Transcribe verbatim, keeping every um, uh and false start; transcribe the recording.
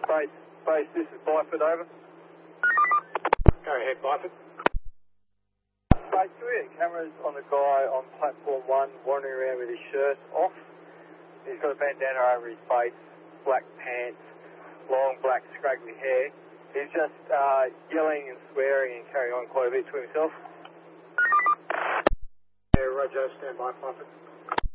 Base, base, this is Byford, over. Go ahead, Byford. Base, do we get cameras on the guy on platform one wandering around with his shirt off? He's got a bandana over his face, black pants, long black scraggly hair. He's just uh, yelling and swearing and carrying on quite a bit to himself. Yeah, Roger, stand by, Byford.